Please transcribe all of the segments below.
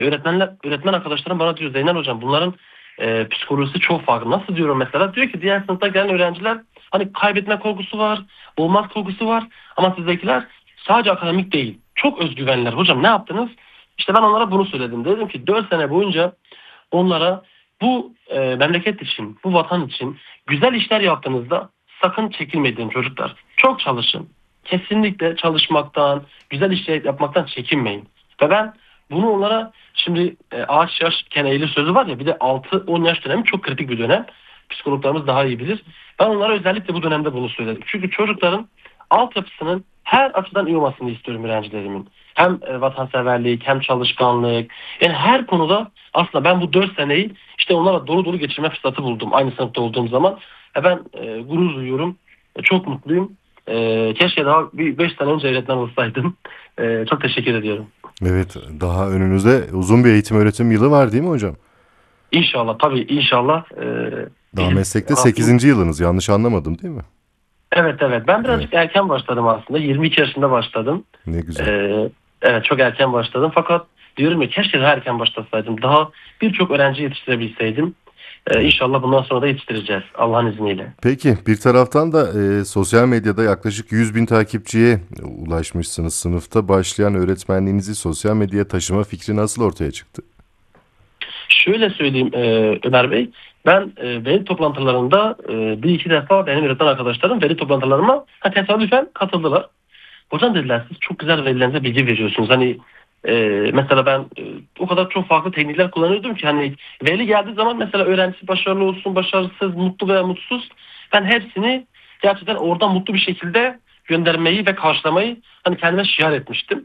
Öğretmen arkadaşlarım bana diyor Zeynel hocam bunların psikolojisi çok farklı. Nasıl diyorum mesela? Diyor ki diğer sınıfta gelen öğrenciler hani kaybetme korkusu var, olmaz korkusu var ama sizdekiler sadece akademik değil. Çok özgüvenliler. Hocam ne yaptınız? İşte ben onlara bunu söyledim. Dedim ki 4 sene boyunca onlara bu memleket için, bu vatan için güzel işler yaptığınızda sakın çekinmeyin çocuklar. Çok çalışın. Kesinlikle çalışmaktan, güzel işler yapmaktan çekinmeyin. Ve ben bunu onlara şimdi ağaç yaşken eğilir sözü var ya bir de 6-10 yaş dönemi çok kritik bir dönem. Psikologlarımız daha iyi bilir. Ben onlara özellikle bu dönemde bunu söyledim. Çünkü çocukların altyapısının her açıdan iyi olmasını istiyorum öğrencilerimin. Hem vatanseverlik hem çalışkanlık. Yani her konuda aslında ben bu 4 seneyi işte onlara dolu dolu geçirme fırsatı buldum. Aynı sınıfta olduğum zaman. Ben gurur duyuyorum. Çok mutluyum. Keşke daha bir 5 sene önce öğretmen olsaydım. Çok teşekkür ediyorum. Evet, daha önünüzde uzun bir eğitim öğretim yılı var değil mi hocam? İnşallah tabii inşallah Daha biz meslekte Rabbim. 8. yılınız, yanlış anlamadım değil mi? Evet, ben Evet, birazcık erken başladım aslında. 22 yaşında başladım. ne güzel. Ee, evet çok erken başladım. Fakat diyorum ya keşke daha erken başlasaydım. Daha birçok öğrenci yetiştirebilseydim. Evet. İnşallah bundan sonra da yetiştireceğiz Allah'ın izniyle. Peki bir taraftan da sosyal medyada yaklaşık 100 bin takipçiye ulaşmışsınız. Sınıfta başlayan öğretmenliğinizi sosyal medyaya taşıma fikri nasıl ortaya çıktı? Şöyle söyleyeyim Ömer Bey. Ben veli toplantılarında bir iki defa benim öğretmen arkadaşlarım veli toplantılarıma tesadüfen katıldılar. Hocam dediler siz çok güzel velilerinize bilgi veriyorsunuz. Hani e, mesela ben o kadar çok farklı teknikler kullanıyordum ki hani veli geldiği zaman mesela öğrencisi başarılı olsun, başarısız, mutlu veya mutsuz ben hepsini gerçekten orada mutlu bir şekilde göndermeyi ve karşılamayı hani kendime şiar etmiştim.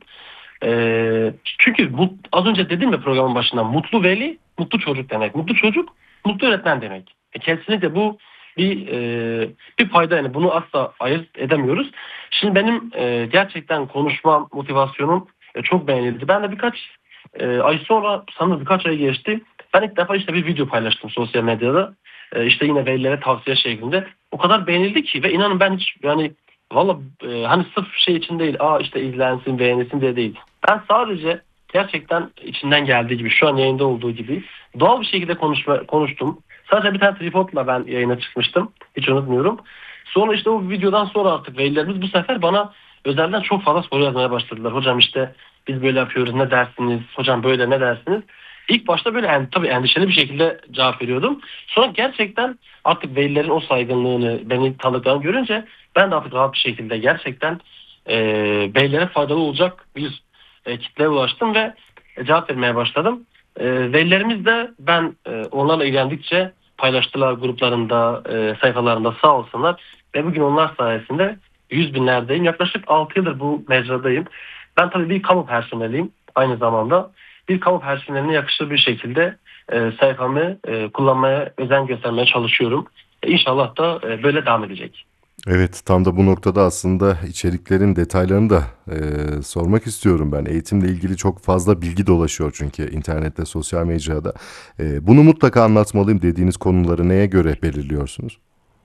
Çünkü az önce dedim ya programın başında mutlu veli, mutlu çocuk demek. Mutlu çocuk, mutlu öğretmen demek. Kesinlikle bu bir bir payda yani bunu asla ayırt edemiyoruz. Şimdi benim gerçekten konuşma motivasyonum çok beğenildi. Ben de birkaç ay sonra sanırım birkaç ay geçti. Ben ilk defa işte bir video paylaştım sosyal medyada. İşte yine velilere tavsiye şeklinde. O kadar beğenildi ki ve inanın ben hiç yani valla hani sırf şey için değil. İşte izlensin, beğenilsin diye değil. Ben sadece gerçekten içinden geldiği gibi şu an yayında olduğu gibi doğal bir şekilde konuştum. Sadece bir tane tripodla ben yayına çıkmıştım. Hiç unutmuyorum. Sonra işte o videodan sonra artık velilerimiz bu sefer bana özelden çok fazla soru yazmaya başladılar. Hocam işte biz böyle yapıyoruz ne dersiniz? Hocam böyle ne dersiniz? İlk başta böyle tabii endişeli bir şekilde cevap veriyordum. Sonra gerçekten artık velilerin o saygınlığını, beni tanıdıklarını görünce ben de artık rahat bir şekilde gerçekten velilere faydalı olacak bir kitleye ulaştım ve cevap vermeye başladım. Velilerimiz de ben onlarla ilgilendikçe paylaştılar gruplarında, sayfalarında sağ olsunlar. Ve bugün onlar sayesinde 100 binlerdeyim. Yaklaşık 6 yıldır bu mecradayım. Ben tabii bir kamu personeliyim aynı zamanda. Bir kamu personeline yakışır bir şekilde sayfamı kullanmaya özen göstermeye çalışıyorum. İnşallah da böyle devam edecek. Evet, tam da bu noktada aslında içeriklerin detaylarını da sormak istiyorum ben. Eğitimle ilgili çok fazla bilgi dolaşıyor çünkü internette, sosyal mecrada. Bunu mutlaka anlatmalıyım dediğiniz konuları neye göre belirliyorsunuz?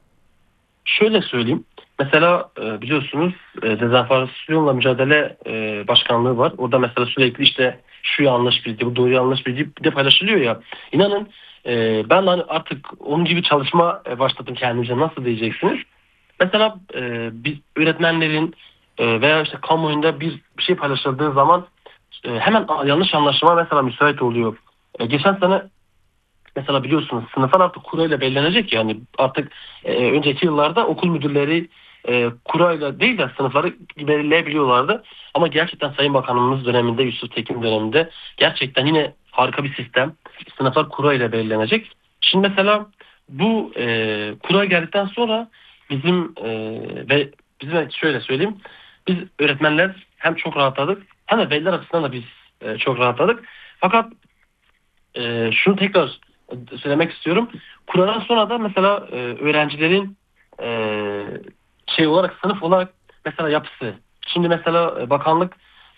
Şöyle söyleyeyim. Mesela biliyorsunuz dezenformasyonla mücadele başkanlığı var. Orada mesela sürekli işte şu yanlış bilgi, bu doğru yanlış bilgi bir de paylaşılıyor ya. İnanın ben de hani artık onun gibi çalışma başladım kendimce. Nasıl diyeceksiniz? Mesela biz öğretmenlerin veya işte kamuoyunda bir şey paylaşıldığı zaman hemen yanlış anlaşılma mesela müsait oluyor. Geçen sene mesela biliyorsunuz sınıflar artık kurayla belirlenecek yani artık önceki yıllarda okul müdürleri kurayla değil de sınıfları belirleyebiliyorlardı. Ama gerçekten Sayın Bakanımız döneminde Yusuf Tekin döneminde gerçekten yine harika bir sistem. Sınıflar kurayla belirlenecek. Şimdi mesela bu kura geldikten sonra bizim ve bizim şöyle söyleyeyim biz öğretmenler hem çok rahatladık hem de veliler açısından da biz çok rahatladık. Fakat şunu tekrar söylemek istiyorum. Kur'an'dan sonra da mesela öğrencilerin e, şey olarak sınıf olarak mesela yapısı. Şimdi mesela bakanlık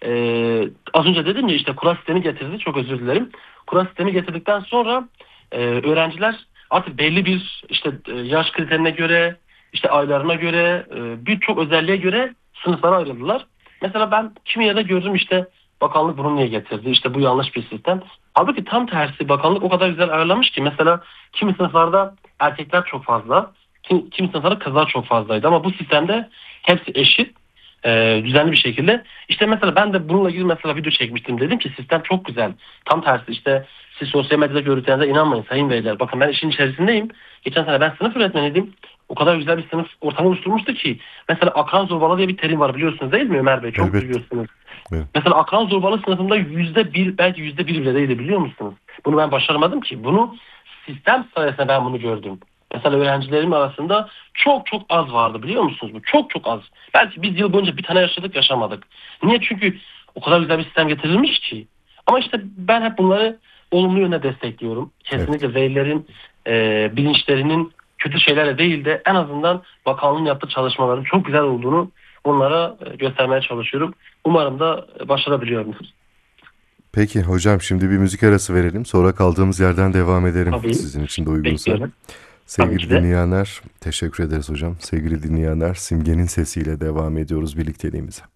az önce dedim ya işte kura sistemi getirdi. Çok özür dilerim. Kura sistemi getirdikten sonra öğrenciler artık belli bir işte yaş kriterine göre işte aylarına göre birçok özelliğe göre sınıflara ayrıldılar. Mesela ben kimi yerde gördüm işte bakanlık bunu niye getirdi? İşte bu yanlış bir sistem. Halbuki tam tersi, bakanlık o kadar güzel ayarlamış ki mesela kimi sınıflarda erkekler çok fazla, kimi sınıflarda kızlar çok fazlaydı ama bu sistemde hepsi eşit, düzenli bir şekilde. İşte mesela ben de bununla ilgili mesela video çekmiştim. Dedim ki sistem çok güzel. Tam tersi işte, siz sosyal medyada gördüklerinize inanmayın sayın veliler. Bakın ben işin içerisindeyim. Geçen sene ben sınıf öğretmeniydim. O kadar güzel bir sınıf ortamı oluşturmuştu ki. Mesela akran zorbalığı diye bir terim var, biliyorsunuz değil mi Ömer Bey? Çok Elbette. duyuyorsunuz. Evet. Mesela akran zorbalığı sınıfımda %1, belki %1 bile değildi, biliyor musunuz? Bunu ben başaramadım ki. Bunu sistem sayesinde ben bunu gördüm. Mesela öğrencilerim arasında çok çok az vardı, biliyor musunuz? Bu çok çok az. Belki biz yıl boyunca bir tane yaşadık, yaşamadık. Niye? Çünkü o kadar güzel bir sistem getirilmiş ki. Ama işte ben hep bunları olumlu yönde destekliyorum. Evet. Kesinlikle velilerin bilinçlerinin kötü şeylerle değil de en azından bakanlığın yaptığı çalışmaların çok güzel olduğunu onlara göstermeye çalışıyorum. Umarım da başarabiliyorum. Peki hocam, şimdi bir müzik arası verelim. Sonra kaldığımız yerden devam edelim. Tabii. Sizin için de uygunsa. Bekliyorum. Tabii ki Sevgili de. dinleyenler, teşekkür ederiz hocam. Sevgili dinleyenler, Simge'nin sesiyle devam ediyoruz birlikteliğimize.